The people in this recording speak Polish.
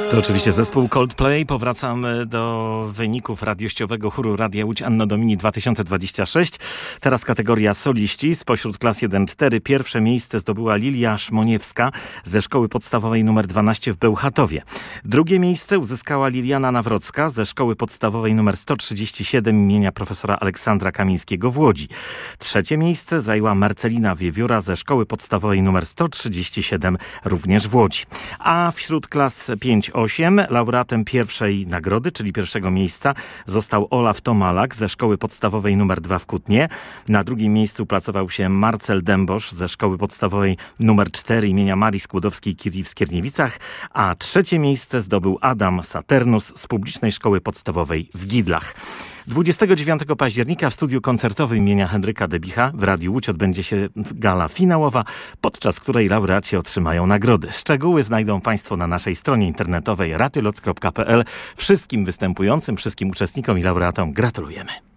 To oczywiście zespół Coldplay. Powracamy do wyników radiościowego chóru Radia Łódź Anno Domini 2026. Teraz kategoria soliści. Spośród klas 1-4 pierwsze miejsce zdobyła Lilia Szmoniewska ze szkoły podstawowej nr 12 w Bełchatowie. Drugie miejsce uzyskała Liliana Nawrocka ze szkoły podstawowej nr 137 imienia profesora Aleksandra Kamińskiego w Łodzi. Trzecie miejsce zajęła Marcelina Wiewióra ze szkoły podstawowej nr 137 również w Łodzi. A wśród klas 5-8 laureatem pierwszej nagrody, czyli pierwszego miejsca, został Olaf Tomalak ze szkoły podstawowej nr 2 w Kutnie. Na drugim miejscu placował się Marcel Dębosz ze szkoły podstawowej nr 4 imienia Marii Skłodowskiej-Curie w Skierniewicach, a trzecie miejsce zdobył Adam Saturnus z publicznej szkoły podstawowej w Gidlach. 29 października w studiu koncertowym imienia Henryka Debicha w Radiu Łódź odbędzie się gala finałowa, podczas której laureaci otrzymają nagrody. Szczegóły znajdą Państwo na naszej stronie internetowej radioloc.pl. Wszystkim występującym, wszystkim uczestnikom i laureatom gratulujemy.